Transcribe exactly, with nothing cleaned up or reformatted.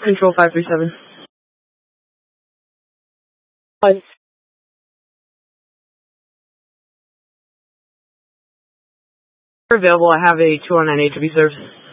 Control five three seven. One. Available, I have a two oh nine eight to be served.